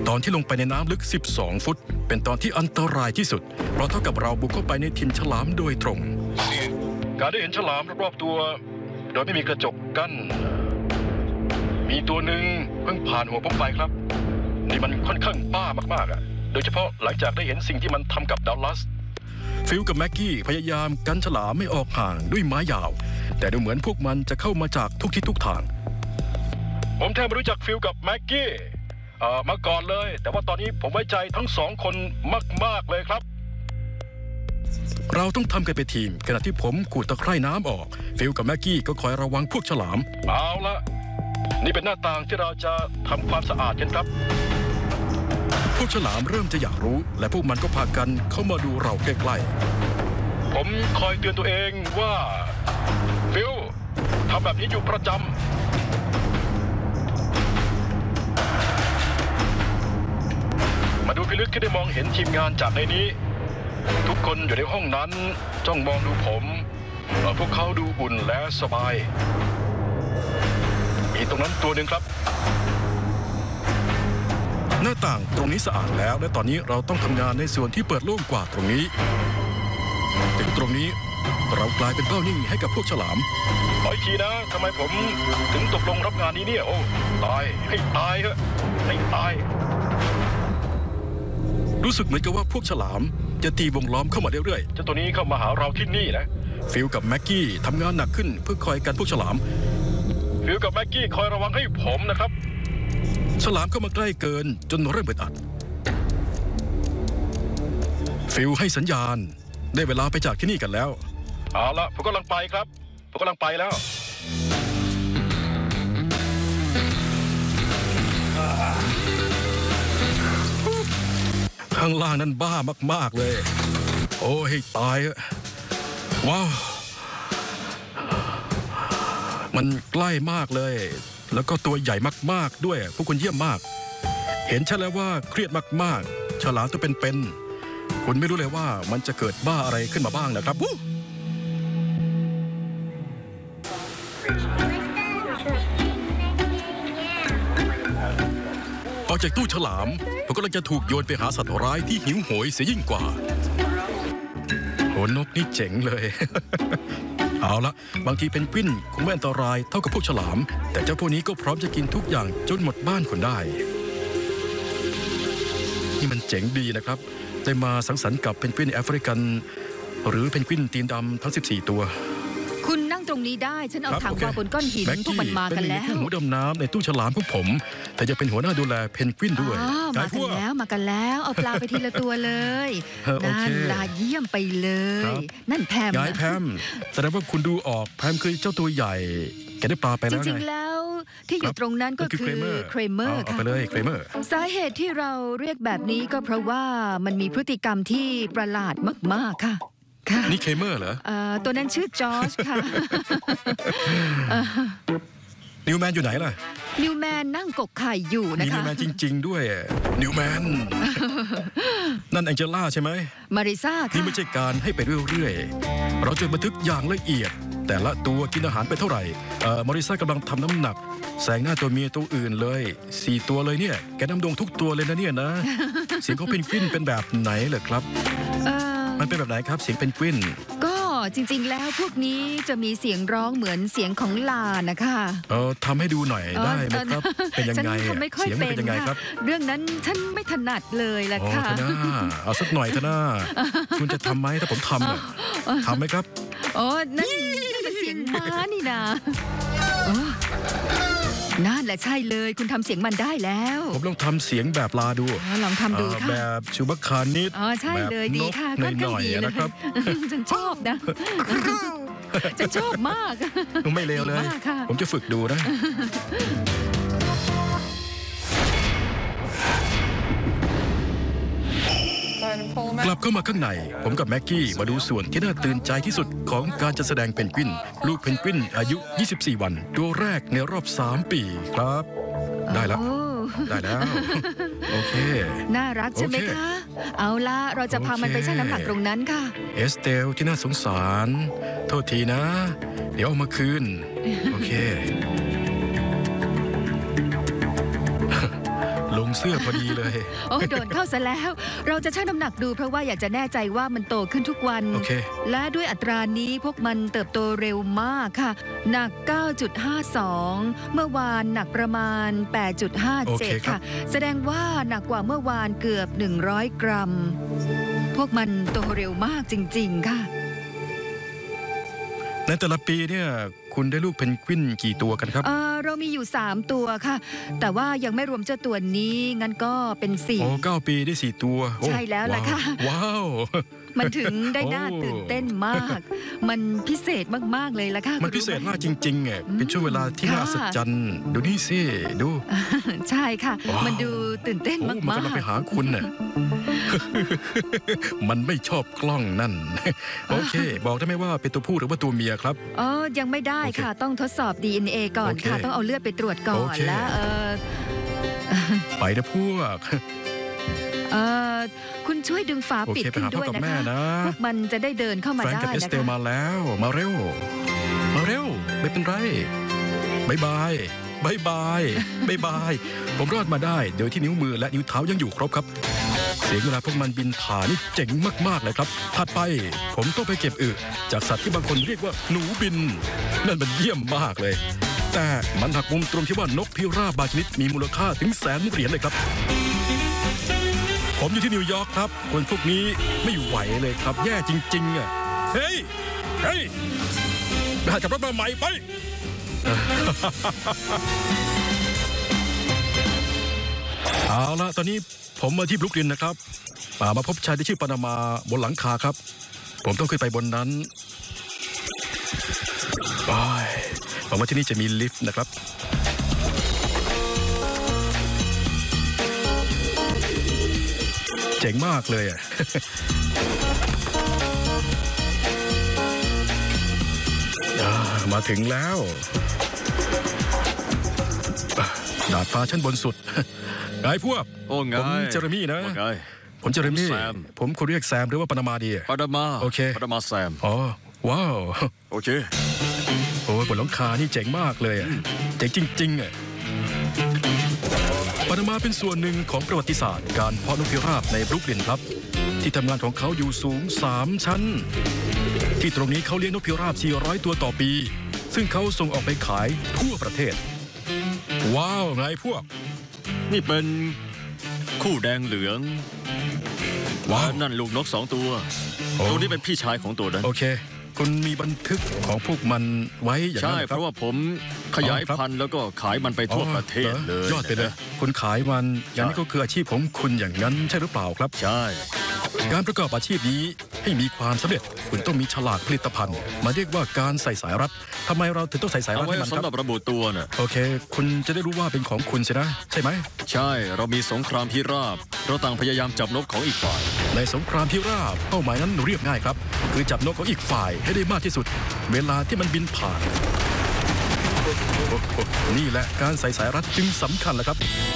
ตอนที่ลงไปในน้ำลึก12 ฟุตเป็นตอนที่อันตรายที่สุดเพราะเท่ากับเราบุกเข้าไปในถิ่นฉลามโดยตรงการได้เห็นฉลามรอบๆตัวโดยไม่มีกระจกกั้นมีตัวหนึ่งเพิ่งผ่านหัวผมไปครับนี่มันค่อนข้างบ้ามากๆโดยเฉพาะหลังจากได้เห็นสิ่งที่มันทำกับดัลลัสฟิลกับแม็กกี้พยายามกันฉลามไม่ออกห่างด้วยไม้ยาวแต่ดูเหมือนพวกมันจะเข้ามาจากทุกทิศทุกทางผมแทบไม่รู้จักฟิลกับแม็กกี้มาก่อนเลยแต่ว่าตอนนี้ผมไว้ใจทั้งสองคนมากๆเลยครับเราต้องทำกันเป็นทีมขณะที่ผมขูดตะไคร่น้ำออกฟิลกับแม็กกี้ก็คอยระวังพวกฉลามเอาละนี่เป็นหน้าต่างที่เราจะทำความสะอาดกันครับพวกฉลามเริ่มจะอยากรู้และพวกมันก็พากันเข้ามาดูเราใกล้ๆผมคอยเตือนตัวเองว่าฟิลทำแบบนี้อยู่ประจำมาดูพิลึกที่ได้มองเห็นทีมงานจากในนี้ทุกคนอยู่ในห้องนั้นจ้องมองดูผมพวกเขาดูอุ่นและสบายมีตรงนั้นตัวหนึ่งครับหน้าต่างตรงนี้สะอาดแล้วและตอนนี้เราต้องทำงานในส่วนที่เปิดโล่งกว่าตรงนี้ถึงตรงนี้เรากลายเป็นเป้านิ่งให้กับพวกฉลามขออีกทีนะทำไมผมถึงตกลงรับงานนี้เนี่ยโอ้ตายให้ตายเถอะให้ตายรู้สึกเหมือนกับว่าพวกฉลามจะตีวงล้อมเข้ามาเรื่อยๆเจ้าตัวนี้เข้ามาหาเราที่นี่นะฟิลกับแม็กกี้ทำงานหนักขึ้นเพื่อคอยกันพวกฉลามฟิลกับแม็กกี้คอยระวังให้ผมนะครับฉลามเข้ามาใกล้เกินจนเริ่มอึดอัดฟิลให้สัญญาณได้เวลาไปจากที่นี่กันแล้วเอาละผมกำลังไปครับผมกำลังไปแล้วข้างล่างนั้นบ้ามากๆเลยโอ้ให้ตายว้าวมันใกล้มากเลยแล้วก็ตัวใหญ่มากๆด้วยพวกคุณเยี่ยมมากเห็นชัดแล้วว่าเครียดมากๆฉลามตัวเป็นๆคุณไม่รู้เลยว่ามันจะเกิดบ้าอะไรขึ้นมาบ้างนะครับออกจากตู้ฉลามผมกำลังจะถูกโยนไปหาสัตว์ร้ายที่หิวโหยเสียยิ่งกว่าโหนกนี่เจ๋งเลย เอาละบางทีเพนกวินคงไม่อันตรายเท่ากับพวกฉลามแต่เจ้าพวกนี้ก็พร้อมจะกินทุกอย่างจนหมดบ้านคนได้นี่มันเจ๋งดีนะครับได้มาสังสรรค์กับเพนกวินแอฟริกันหรือเพนกวินตีนดำทั้ง14ตัวคุณนั่งตรงนี้ได้ฉันเอาถังวางบนก้อนหินพวกมันมากันแล้วเป็นหูดำน้ำในตู้ฉลามของผมแต่จะเป็นหัวหน้าดูแลเพนกวินด้วยมากันแล้วเอาปลาไปทีละตัวเลยนั่นลาเยี่ยมไปเลยนั่นแพมยายแพมแสดงว่าคุณดูออกแพมคือเจ้าตัวใหญ่แกได้ปลาไปแล้วจริงๆแล้วที่อยู่ตรงนั้นก็คือเครเมอร์ค่ะไปเลยเครเมอร์สาเหตุที่เราเรียกแบบนี้ก็เพราะว่ามันมีพฤติกรรมที่ประหลาดมากๆค่ะนี่เครเมอร์เหรอตัวนั้นชื่อจอร์จค่ะนิวแมนอยู่ไหนล่ะนิวแมนนั่งกกไข่อยู่นะคะนิวแมนจริงๆด้วยนิวแมนนั่นแองเจล่าใช่ไหมมาริซาค่ะนี่ไม่ใช่การให้ไปเรื่อยๆเราจะบันทึกอย่างละเอียดแต่ละตัวกินอาหารไปเท่าไหร่มาริซากำลังทำน้ำหนักแซงหน้าตัวเมียตัวอื่นเลย4ตัวเลยเนี่ยแกน้ำดงทุกตัวเลยนะเนี่ยนะเสียงเขาเพนกวินเป็นแบบไหนเหรอครับมันเป็นแบบไหนครับเสียงเพนกวินก็จริงๆแล้วพวกนี้จะมีเสียงร้องเหมือนเสียงของลานะคะทำให้ดูหน่อยได้ไหมครับเป็นยังไงเสียงเป็นยังไงครับเรื่องนั้นฉันไม่ถนัดเลยแหละค่ะเอาสักหน่อยเถอะนะคุณจะทำไหมถ้าผมทำไหมครับนั่นเป็นเสียงม้านี่นะนั่นแหละใช่เลยคุณทำเสียงมันได้แล้วผมลองทำเสียงแบบลาดูลองทำดูค่ะแบบชูบักคานิดใช่เลยดีค่ะค่อนข้างดีนะครับฉันชอบนะฉันชอบมากไม่เลวเลยผมจะฝึกดูนะกลับเข้ามาข้างในผมกับแม็กกี้มาดูส่วนที่น่าตื่นใจที่สุดของการจัดแสดงเพนกวินลูกเพนกวินอายุ24วันตัวแรกในรอบ3ปีครับได้แล้วโอเคน่ารักใช่ไหมคะเอาละเราจะพามันไปชั่งน้ำหนักตรงนั้นค่ะเอสเตลที่น่าสงสารโทษทีนะเดี๋ยวเอามาคืนโอเคลงงเสื้อพอดีเลยโอ้โดนเข้าซะแล้ว เราจะชั่งน้ำหนักดูเพราะว่าอยากจะแน่ใจว่ามันโตขึ้นทุกวันโอเคและด้วยอัตรานี้พวกมันเติบโตเร็วมากค่ะ หนัก 9.52 เมื่อวานหนักประมาณโอเค 8.57 ครัค่ะบแสดงว่าหนักกว่าเมื่อวานเกือบ 100 กรัม พวกมันโตเร็วมากจริง ๆ ค่ะในแต่ละปีเนี่ยคุณได้ลูกเพนกวินกี่ตัวกันครับเรามีอยู่ 3 ตัวค่ะ แต่ว่ายังไม่รวมเจ้าตัวนี้ งั้นก็เป็นโอ้9 ปีได้4 ตัวโอ้ใช่แล้วล่ะค่ะว้าว 4 มันถึงได้น่าโอ้ตื่นเต้นมาก มันพิเศษมากๆเลยล่ะค่ะมันพิเศษรู้ไหมากจริงๆอ่ะเป็นช่วงเวลาที่ค่ะน่าอัศจรรย์ดูนี่สิดูใช่ค่ะว้าวมันดูตื่นเต้นโอ้มากมันกำลังไปหาคุณน่ะ มันไม่ชอบกล้องนั่น โอเค บอกได้ไหมว่าเป็นตัวผู้หรือว่าตัวเมียครับอ๋อยังไม่ได้ค่ะ ต้องทดสอบ DNA ก่อนโอเคค่ะ ต้องเอาเลือดไปตรวจก่อโอน เคแล้วไปนะพวกคุณช่วยดึงฝาโอปิดเคไปขึ้นหาพ่อด้วยกับนะแม่คะนะพวกมันจะได้เดินเข้ามาแฟรงได้ค์กับเอสนะเตลคะมาแล้ว มาเร็ว มาเร็ว ไม่เป็นไรบายบายบายบายบายบาย ผมรอดมาได้ โดยที่นิ้วมือและนิ้วเท้ายังอยู่ครบครับ เสียงเวลาพวกมันบินผ่านนี่เจ๋งมากๆเลยครับ ถัดไปผมต้องไปเก็บอึจากสัตว์ที่บางคนเรียกว่าหนูบิน นั่นมันเยี่ยมมากเลย แต่มันหักมุมตรงที่ว่านกพิราบบางชนิดมีมูลค่าถึง100,000 เหรียญเลยครับ ผมอยู่ที่นิวยอร์กครับ คนพวกนี้ไม่ไหวเลยครับ แย่จริงๆอ่ะ เฮ้ย เฮ้ยไปหาจับรถมาใหม่ไป เอาละตอนนี้ผมมาที่บรุกลินนะครับมาพบชายที่ชื่อปานามาบนหลังคาครับ ผมต้องขึ้นไปบนนั้นหวังว่าที่นี่จะมีลิฟต์นะครับ เจ๋งมากเลยอ่ะ มาถึงแล้วดาดฟ้าชั้นบนสุด ไงพวกโอ้ไงผมเจอร์มี่นะว่าไงผมเจอร์มี่ผมแซมผมควรเรียกแซมหรือว่าปานามาดีอะปานามาโอเคปานามาแซมอ๋อ ว้าวโอเคโอ้ยบนหลังคานี่เจ๋งมากเลยอะเจ๋งจริงๆอะปานามาเป็นส่วนหนึ่งของประวัติศาสตร์การเพาะนกพิราบในบรุกลินครับ ที่ทำงานของเขาอยู่สูง 3 ชั้น ที่ตรงนี้เขาเลี้ยงนกพิราบ 400 ตัวต่อปี ซึ่งเขาส่งออกไปขายทั่วประเทศ ว้าวไงพวกนี่เป็นคู่แดงเหลืองว้าวนั่นลูกนก2 ตัวโอ้ตัวนี้เป็นพี่ชายของตัวนั้นโอเค คุณมีบันทึกของพวกมันไว้อย่างใช่นั้นหอเพครับราะว่าผมขยายครับพันธุ์แล้วก็ขายมันไปทั่วประเทศหรอเลยยอดไปเลย คุณขายมันอย่างนี้ก็คืออาชีพของคุณอย่างนั้นใช่หรือเปล่าครับใช่การประกอบอาชีพนี้ให้มีความสำเร็จคุณต้องมีฉลากผลิตภัณฑ์ มาเรียกว่าการใส่สายรัดทำไมเราถึงต้องใส่สายเอารัดไว้ให้มันคสำหรัรับบ ระบุตัวน่ะโอเค คุณจะได้รู้ว่าเป็นของคุณสินะ ใช่ไหมใช่เรามีสงครามพิราบ เราต่างพยายามจับนกของอีกฝ่ายในสงครามพิราบเป้าหมายนั้นเรียบง่ายครับ คือจับนกของอีกฝ่ายให้ได้มากที่สุด เวลาที่มันบินผ่านนี่แหละการใส่สายรัดจึงสำคัญแหละครับ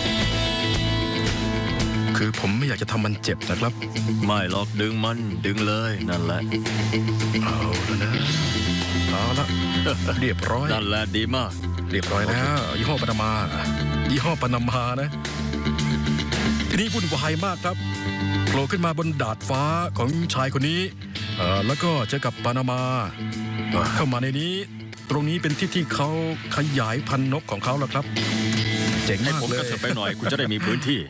คือผมไม่อยากจะทำมันเจ็บนะครับไม่หรอกดึงมันดึงเลยนั่นแหละเอาแล้วนะเอาละเรียบร้อยนั่นแหละดีมากเรียบร้อยแล้วยี่ห้อปานามายี่ห้อปานามานะ ทีนี้วุ่นวายมากครับโผล่ขึ้นมาบนดาดฟ้าของชายคนนี้แล้วก็เจอกับปานามาเข้ามาในนี้ ตรงนี้เป็นที่ที่เขาขยายพันธุ์นกของเขาแล้วครับ เจ๋งให้มากผมเลกยระเถิบไปหน่อยคุณจะได้มีพื้นที่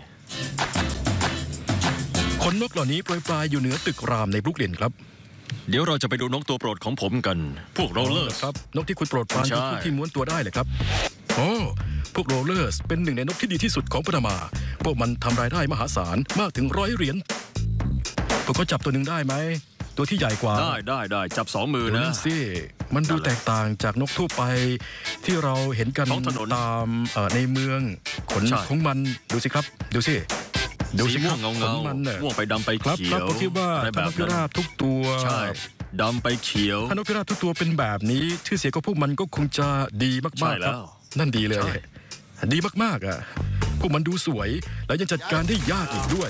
ขนนกเหล่านี้โปรยปลายอยู่เหนือตึกรามในบรุกลินครับเดี๋ยวเราจะไปดูนกตัวโปรดของผมกัน พวกโรลเลอร์ครับนกที่คุณโปรดปรานใช่คือพวกที่ม้วนตัวได้เลยครับโอ้พวกโรลเลอร์สเป็นหนึ่งในนกที่ดีที่สุดของปานามา พวกมันทำรายได้มหาศาลมากถึง100 เหรียญพวกเขาจับตัวหนึ่งได้ไหมตัวที่ใหญ่กว่าได้จับ2 มือดูนะนั่นสิมันดูแตกต่างจากนกทั่วไปที่เราเห็นกันท้องถนนตามในเมืองขนใช่ของมันดูสิครับ ดูสิสีม่วงเงาขนมันน่ะม่วงไปดำไปครับเขีครัยบวผมคิดว่าอะไรถ้าแบนบกพินั้นราบทุกตัวใช่ดำไปเขียวถ้านกพิราบทุกตัวเป็นแบบนี้ชื่อเสียงของพวกมันก็คงจะดีมากใช่ๆคแล้รับวนั่นดีเลยใช่ดีมากๆอ่ะพวกมันดูสวยแล้วยังจัดการได้ยากอีกด้วย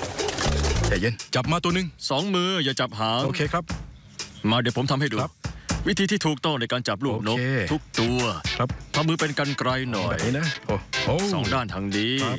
ใจเย็นจับมาตัวหนึ่ง 2 มืออย่าจับหางโอเคครับมาเดี๋ยวผมทำให้ดูครับวิธีที่ถูกต้องในการจับลูกนกโอเคทุกตัวครับทำมือเป็นกรรไกรหน่อยแบบนี้นะโอ้โหสองด้านทางนี้ครับ